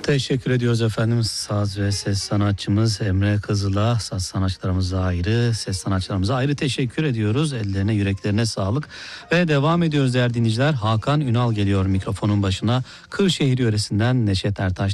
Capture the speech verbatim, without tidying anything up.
Teşekkür ediyoruz efendim. Saz ve ses sanatçımız Emre Kızıl'a, saz sanatçılarımıza ayrı, ses sanatçılarımıza ayrı teşekkür ediyoruz. Ellerine, yüreklerine sağlık. Ve devam ediyoruz değerli dinleyiciler. Hakan Ünal geliyor mikrofonun başına. Kırşehir yöresinden Neşet Ertaş